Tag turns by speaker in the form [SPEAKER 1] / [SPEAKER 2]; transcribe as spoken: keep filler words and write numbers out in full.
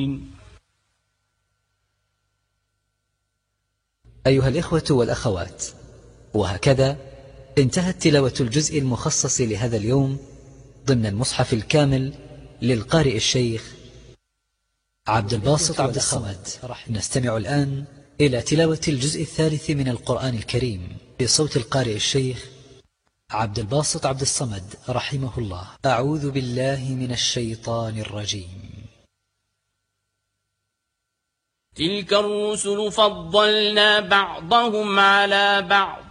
[SPEAKER 1] أيها الإخوة والأخوات، وهكذا انتهت تلاوة الجزء المخصص لهذا اليوم ضمن المصحف الكامل للقارئ الشيخ عبد الباسط عبد الصمد. نستمع الآن إلى تلاوة الجزء الثالث من القرآن الكريم بصوت القارئ الشيخ عبد الباسط عبد الصمد رحمه الله. أعوذ بالله من الشيطان الرجيم.
[SPEAKER 2] تلك الرسل فضلنا بعضهم على بعض